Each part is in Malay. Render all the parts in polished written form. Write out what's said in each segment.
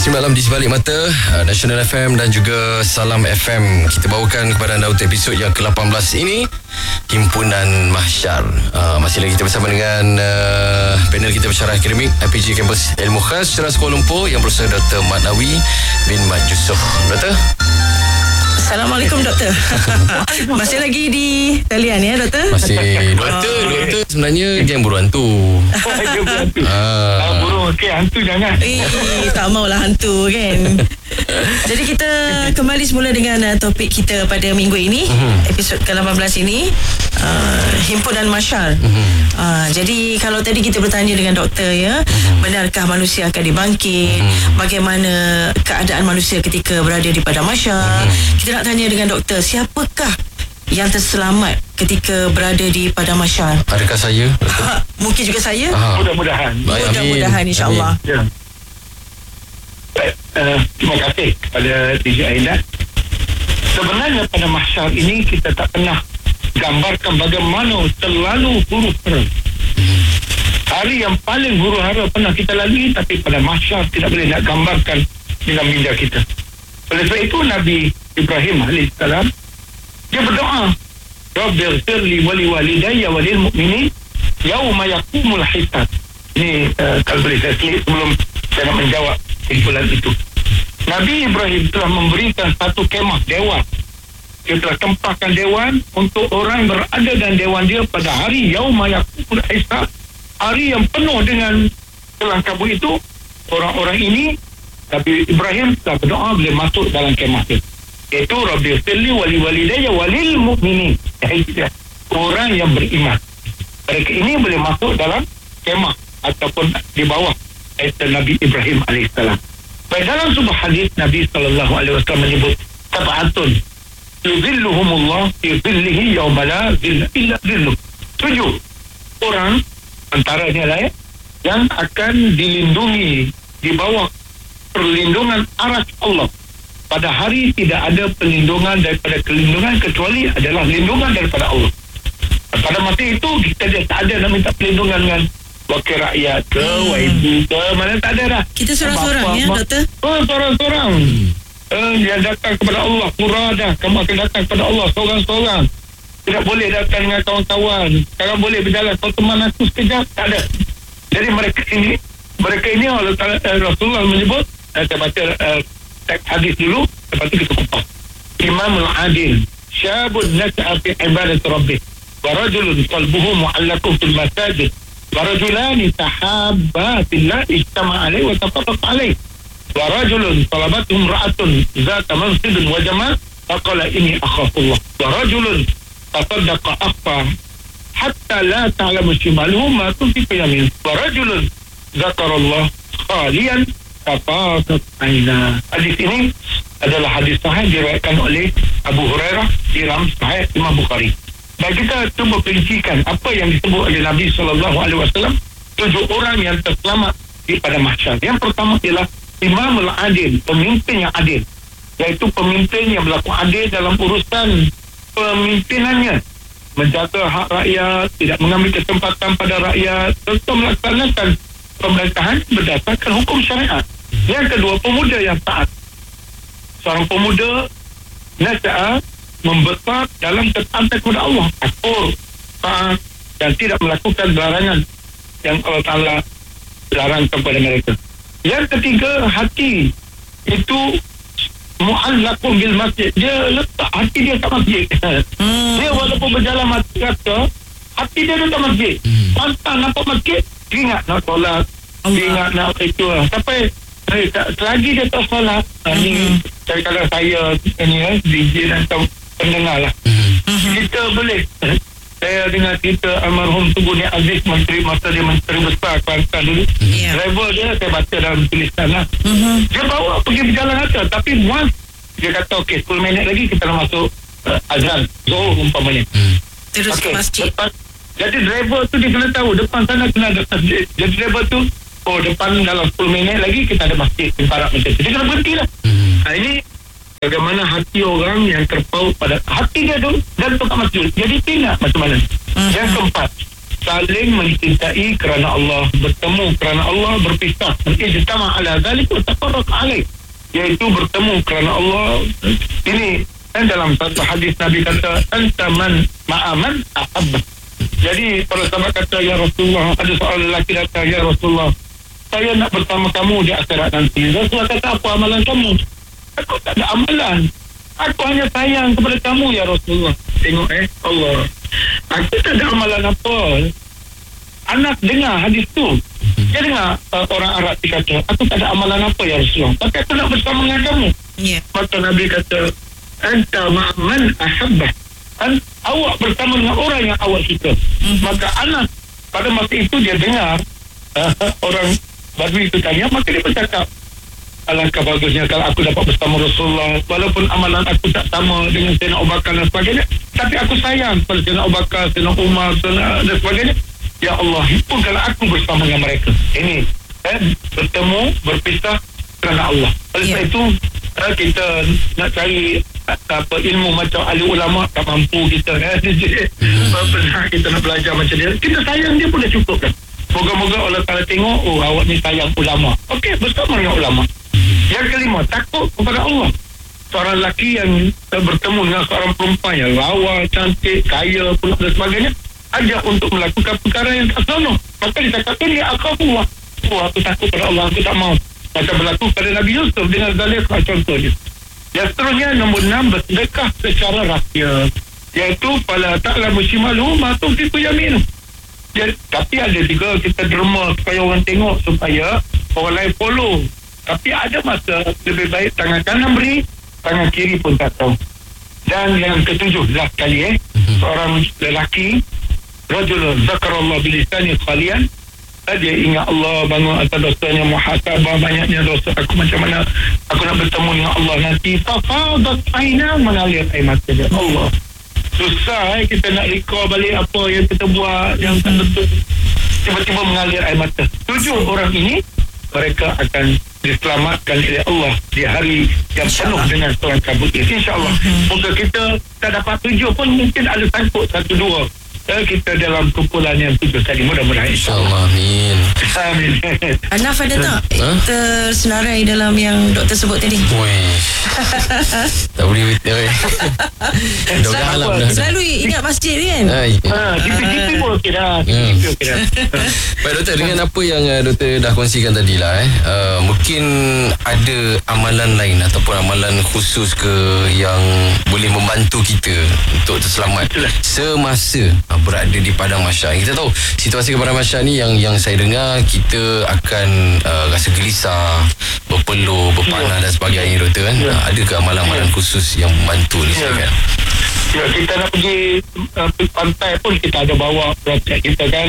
Isteri Malam di Sebalik Mata, Nasional FM dan juga Salam FM. Kita bawakan kepada anda untuk episod yang ke-18 ini, Himpunan Mahsyar. Masih lagi kita bersama dengan panel kita bersyarah akademik IPG Kampus Ilmu Khas Ceras Kuala Lumpur yang bersama Dr. Mat Nawi bin Mat Yusof. Doktor. Assalamualaikum Doktor. Masih lagi di talian ya Doktor? Masih Doktor sebenarnya geng buru hantu. Buru hantu jangan. Tak maulah hantu kan. Jadi kita kembali semula dengan topik kita pada minggu ini, episod ke-18 ini, Himpunan Mahsyar. Jadi kalau tadi kita bertanya dengan doktor ya, benarkah manusia akan dibangkit? Bagaimana keadaan manusia ketika berada di padang mahsyar? Kita nak tanya dengan doktor, siapakah yang terselamat ketika berada di padang mahsyar? Adakah saya? Mungkin juga saya. Mudah-mudahan. Mudah-mudahan insya-Allah. Ya. Terima kasih kepada DJ Aida. Sebenarnya pada mahsyar ini kita tak pernah gambarkan bagaimana terlalu huru-hara. Hari yang paling huru-hara pernah kita lalui, tapi pada mahsyar tidak boleh nak gambarkan dengan minda kita. Oleh sebab itu Nabi Ibrahim AS dia berdoa, Rabbighfirli wa liwalidayya wa lil mu'minin yauma yaqumul hisab. Ini kalau boleh saya selip sebelum saya nak menjawab kumpulan itu. Nabi Ibrahim telah memberikan satu kemah dewan. Dia telah tempatkan dewan untuk orang berada dalam dewan dia pada hari yauma yaqumul hisab, hari yang penuh dengan kelang kabut itu. Orang-orang ini Nabi Ibrahim telah berdoa boleh masuk dalam kemah dia, iaitu Rabbighfirli wa liwalidayya wa lil mu'minin, orang yang beriman. Mereka ini boleh masuk dalam kemah ataupun di bawah Nabi Ibrahim AS. Baik, dalam sebuah hadis Nabi SAW menyebut sab'atun yuzilluhumullah fi zillihi yawma la zilla illa zilluh. 7 orang antaranya lah yang akan dilindungi di bawah perlindungan arsy Allah. Pada hari tidak ada perlindungan daripada kelindungan kecuali adalah lindungan daripada Allah. Pada masa itu kita tak ada nak minta perlindungan dengan wakil rakyat ke, YB ke, mana tak ada dah. Kita seorang-seorang ya Doktor? Seorang-seorang. Yang datang kepada Allah, pura dah. Kamu akan datang kepada Allah seorang-seorang. Tidak boleh datang dengan kawan-kawan. Sekarang boleh berjalan, kau teman aku sekejap, tak ada. Jadi mereka ini Allah Rasulullah menyebut, saya baca teks hadis dulu, lepas itu kita kupas. Imamul Adil, syabun nas'a fi ibadat rabbih, wa rajulun qalbuhu mu'allaqun fil masajid, wa rajulani tahabba fillah ijtama'a alayhi wa tafarraqa alayhi, wa rajulun talabatuhum ra'atun zata mansibin wa jamal faqala inni akhafullah, wa rajulun tasaddaqa akhfa hatta la ta'lamu shimaluhu ma tunfiqu yamin, wa rajulun zakarallah khalian kafakat aina. Hadis ini adalah hadis sahih diriwayatkan oleh Abu Hurairah di dalam Sahih Imam Bukhari. Dan kita cuba perincikan apa yang disebut oleh Nabi SAW, 7 orang yang terselamat di pada mahsyar. Yang pertama ialah Imamul Adil, pemimpin yang adil, iaitu pemimpin yang berlaku adil dalam urusan pemimpinannya, menjaga hak rakyat, tidak mengambil kesempatan pada rakyat, serta melaksanakan pemerintahan berdasarkan hukum syariat. Yang kedua, pemuda yang taat. Seorang pemuda nasya'a, membesar dalam ketaatan kepada Allah, akur, taat, dan tidak melakukan larangan yang Allah Ta'ala larang kepada mereka. Yang ketiga, hati itu mu'allaqun bil masjid. Dia letak hati dia kat masjid. Dia walaupun berjalan mati kata, hati dia dekat masjid. Pantang nampak masjid, dia ingat nak solat, dia ingat nak itu lah. Sampai selagi dia tak solat, ni kadang-kadang saya ni DJ dan pendengar lah, kita boleh, saya dengar cerita almarhum Tunku Nik Aziz, menteri masa dia menteri besar Kelantan dulu, driver dia saya baca dalam tulisan lah, dia bawa pergi berjalan kata, tapi once dia kata okey 10 minit lagi kita nak masuk azan Zuhur umpamanya, terus ke masjid. Jadi driver tu dia kena tahu depan sana kena ada masjid. Jadi driver tu depan dalam 10 minit lagi kita ada masjid Imparak macam tu. Dia kena berhenti lah. Ini bagaimana hati orang yang terpaut pada hati dia tu dan tempat masjid. Jadi tidak macam mana. Yang keempat, saling mencintai kerana Allah, bertemu kerana Allah, berpisah ijtama ala zalik wa tafarraq alaih, iaitu bertemu kerana Allah. Ini dan dalam satu hadis Nabi kata anta man ma'aman ahabba. Jadi para sahabat kata, ya Rasulullah, ada seorang lelaki datang, ya Rasulullah, saya nak bersama kamu di akhirat nanti. Rasulullah kata, apa amalan kamu? Aku tak ada amalan, aku hanya sayang kepada kamu, ya Rasulullah. Tengok Allah, aku tak ada amalan apa. Anak dengar hadis tu, dia dengar orang Arab dia kata, aku tak ada amalan apa, ya Rasulullah, tapi aku nak bersama dengan kamu. Maka Nabi kata, anta ma'man ahabbah, awak bersama dengan orang yang awak suka. Maka anak pada masa itu dia dengar orang Badui itu tanya, maka dia bercakap, alangkah bagusnya kalau aku dapat bersama Rasulullah, walaupun amalan aku tak sama dengan Sayyidina Abu Bakar dan sebagainya, tapi aku sayang pada Sayyidina Abu Bakar, Sayyidina Umar dan sebagainya. Ya Allah, himpunkanlah aku bersama dengan mereka. Ini bertemu, berpisah kerana Allah. Oleh sebab itu kita nak cari ilmu macam ahli ulama, tak mampu kita pernah kita nak belajar macam dia, kita sayang dia pun dah cukup kan. Moga-moga Allah Ta'ala tengok, oh awak ni sayang ulama, okey, bersama dengan ulama. Yang kelima, takut kepada Allah. Seorang lelaki yang bertemu dengan seorang perempuan yang lawa, cantik, kaya pula dan sebagainya, ajak untuk melakukan perkara yang tak senonoh, maka dikatakan dia akhafullah, aku takut pada Allah, aku tak mau. Macam berlaku pada Nabi Yusuf dengan Zulaikha contohnya. Yang seterusnya, nombor 6, bersedekah secara rahsia, iaitu fala ta'lamu shimaluhu ma tunfiqu yaminu. Tapi ada juga kita derma supaya orang tengok, supaya orang lain follow. Tapi ada masa lebih baik tangan kanan beri, tangan kiri pun tak tahu. Dan yang ketujuh, last kali seorang lelaki, rajul zakarallah bilisani khalian, dia ingat Allah, bangun atas dosanya, muhasabah banyaknya dosa aku, macam mana aku nak bertemu dengan Allah nanti. Fafadat aina, mengalir air mata dia. Allah, susah kita nak recall balik apa yang kita buat yang tak betul, tiba-tiba mengalir air mata. 7 orang ini, mereka akan diselamatkan oleh Allah di hari yang penuh dengan seorang kabut. InsyaAllah. Moga kita tak dapat 7 pun, mungkin ada sangkut 1-2 kita dalam kumpulan yang 7 tadi. Mudah-mudahan, InsyaAllah. Amin. Amin. Anaf ada tak tersenarai dalam yang doktor sebut tadi? Tak boleh Selalu ingat masjid kan? GP pun okey dah. Baik doktor, dengan apa yang doktor dah kongsikan tadi lah, mungkin ada amalan lain ataupun amalan khusus ke yang boleh membantu kita untuk terselamat semasa berada di padang mahsyar. Kita tahu situasi padang mahsyar ni yang saya dengar, kita akan rasa gelisah, berpeluh, berpanah dan sebagainya doktor kan. Ada ke amalan-amalan khusus yang membantu ni saya kan? Ya, kita nak pergi pantai pun kita ada bawa protect kita kan.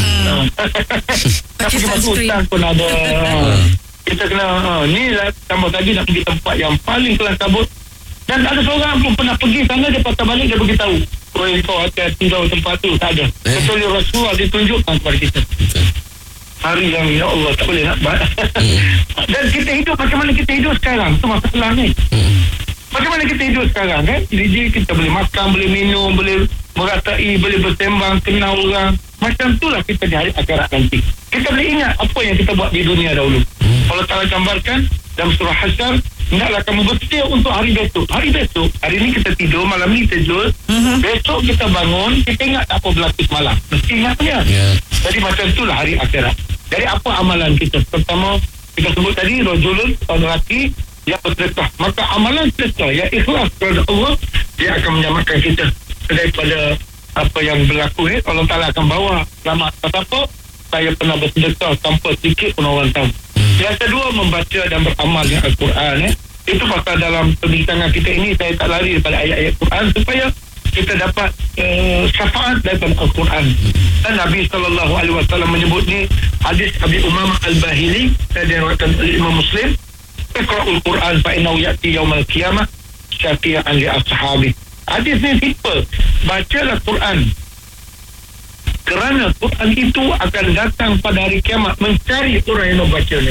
Nak pergi masuk hutan pun ada. Kita kena ni lah, tambah lagi nak pergi tempat yang paling kelas kabut. Dan tak ada seorang pun pernah pergi sana, dia patah balik, dia beritahu, oh kau hati-hati kau tempat tu. Tak ada. Kecuali Rasulullah ditunjukkan kepada kita. Hari yang ya Allah tak boleh nak buat. Dan kita hidup macam mana kita hidup sekarang, tu masalah ni. Macam mana kita hidup sekarang kan? Jadi kita boleh makan, boleh minum, boleh meratai, boleh bersembang, kenal orang. Macam itulah kita di hari akhirat nanti. Kita boleh ingat apa yang kita buat di dunia dahulu. Allah Ta'ala gambarkan dalam surah Hasyr, hendaklah kamu bersedia untuk hari besok. Hari besok, hari ni kita tidur, malam ni tidur, besok kita bangun, kita ingat tak apa berlaku semalam. Mesti ingat punya. Jadi macam itulah hari akhirat. Jadi apa amalan kita? Pertama, kita sebut tadi, rajulun, lelaki yang bersedekah. Maka amalan sedekah yang ikhlas kepada Allah, dia akan menyelamatkan kita daripada apa yang berlaku. Allah Ta'ala akan bawa selamat. Apa? Saya pernah bersedekah tanpa sedikit pun orang tahu. Yang kedua, membaca dan beramal dengan Al-Quran. Itu pasal dalam perbincangan kita ini, saya tak lari daripada ayat-ayat Quran supaya kita dapat syafaat daripada Al-Quran. Dan Nabi SAW menyebut ni, hadis Abi Umamah Al-Bahili, saya diriwayatkan oleh Imam Muslim, Iqra'ul Quran fa'innahu ya'ti yawmal qiyamah syafi'an li ashabi. Hadis ni simple, bacalah Quran kerana Quran itu akan datang pada hari kiamat mencari orang yang membacanya.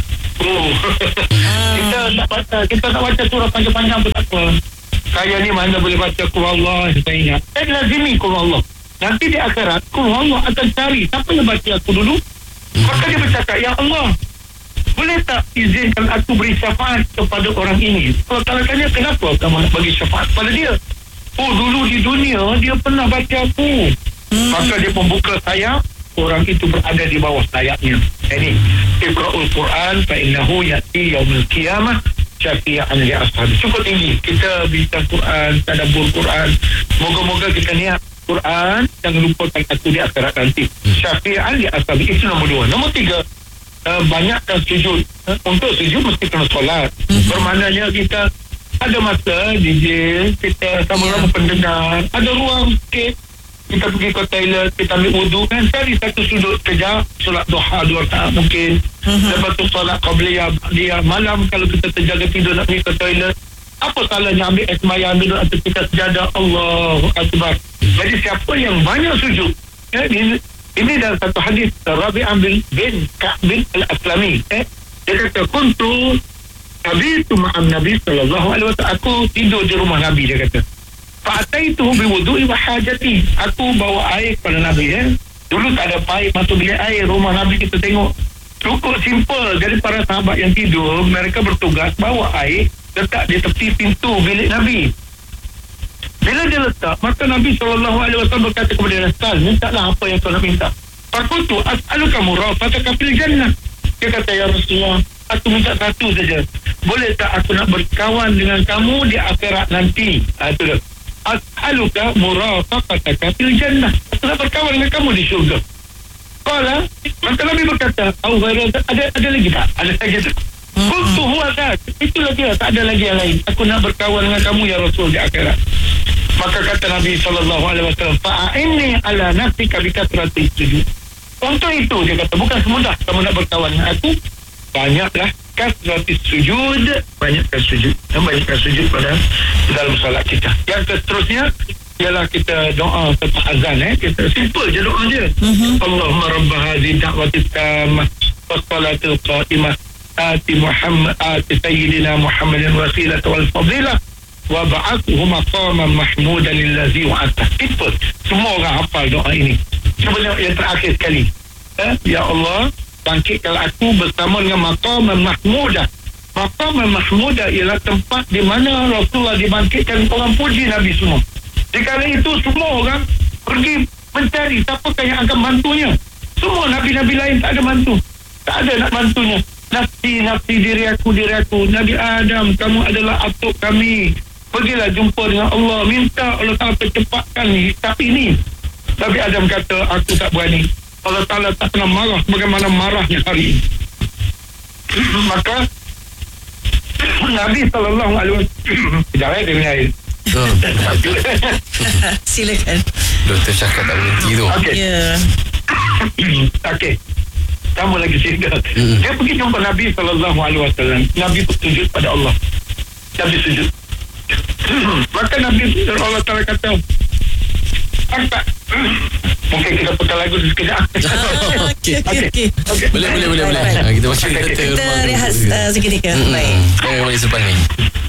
Kita tak baca surah panjang-panjang pun tak apa. Saya ni mana boleh baca Qur'an Allah, saya ingat. Saya lazimi Qur'an Allah. nanti di akhirat Allah akan cari siapa yang baca aku dulu. Maka dia bercakap, ya Allah, boleh tak izinkan aku beri syafaat kepada orang ini? Allah Ta'ala tanya, kenapa kamu nak bagi syafaat pada dia? Oh, dulu di dunia dia pernah baca aku. Maka dia membuka sayap, orang itu berada di bawah sayapnya. Ini Iqra'ul Quran fa innahu ya'ti yaumil qiyamah syafi'an li ashabi. Cukup tinggi kita bincang Quran, tadabbur Quran. Moga-moga kita niat Quran, jangan lupakan aku di akhirat nanti. Syafi'an li ashabi, itu nombor 2. Nombor 3, banyakkan sujud. Untuk sujud mesti kena solat. Bermaknanya kita ada masa DJ, kita sama-sama pendengar, ada ruang sikit, kita pergi ke toilet, kita ambil wudu kan, cari satu sudut kejap, solat duha 2 rakaat mungkin, lepas tu solat qabliyah dia malam kalau kita terjaga tidur nak pergi ke toilet, apa salahnya ambil sembahyang duduk atas kita sejadah, Allahu Akbar. Jadi siapa yang banyak sujud, ini dalam satu hadis Rabi'ah bin Ka'b al-Aslami, dia kata kuntu Nabi ma'am Nabi sallallahu alaihi wasallam, aku tidur di rumah Nabi, dia kata fa'ataituhu biwudu'i wa hajati, aku bawa air kepada Nabi. Dulu tak ada paip masuk bilik air rumah Nabi, kita tengok cukup simple. Jadi para sahabat yang tidur, mereka bertugas bawa air letak di tepi pintu bilik Nabi. Bila dia letak, maka Nabi SAW berkata kepada dia, Sal, mintalah apa yang kau nak minta. Fakultu as'aluka murafataka fil jannah. Dia kata, ya Rasulullah, aku minta satu saja. Boleh tak aku nak berkawan dengan kamu di akhirat nanti? Itu dah. As'aluka murafataka fil jannah. Aku nak berkawan dengan kamu di syurga. Kala, maka Nabi berkata, ada lagi tak? Ada lagi tak? Kultu huwa tak. Itu lagi lah, tak ada lagi yang lain. Aku nak berkawan dengan kamu ya Rasul di akhirat. Maka kata Nabi SAW, fa'inni ala nafsika bikasratis sujud. Untuk itu dia kata, bukan semudah kamu nak berkawan dengan aku, banyaklah kasratis sujud, banyakkan sujud. Banyakkan sujud pada dalam salat kita. Yang seterusnya ialah kita doa setelah azan. Kita simple je doa je. Allahumma rabba hadhihi da'watis tammah wassalatul qa'imah ati sayyidina Muhammadin wasilah wal fadilah wa ba'athu maqaman mahmudan lillazi wa'ata. Simple. Semua orang hafal doa ini. Sebenarnya yang terakhir sekali, ya Allah, bangkitkan aku bersama dengan maqaman mahmudah. Maqaman mahmudah ialah tempat di mana Rasulullah dibangkitkan, orang puji Nabi semua. Di kala itu semua orang pergi mencari siapakah yang akan bantunya. Semua Nabi-Nabi lain tak ada bantu, tak ada nak bantunya. Nafsi diri aku. Nabi Adam, kamu adalah atuk kami. Pergilah jumpa dengan Allah, minta Allah Ta'ala percepatkan hisab ini. Nabi Adam kata, aku tak berani. Allah Ta'ala tak pernah marah bagaimana marahnya hari ini. Maka Nabi SAW tidak ada dengan air. Silakan. Doktor cakap tak berhenti tu. Okey. Okey. Kamu lagi cerita. Dia pergi jumpa Nabi SAW. Nabi bersujud pada Allah. Nabi sujud. Maka Nabi Allah Ta'ala kata, angkat. Mungkin kita putar lagu sekejap. Okey. Boleh. Kita macam kita Kita rehat seketika. Baik. Boleh selepas ni.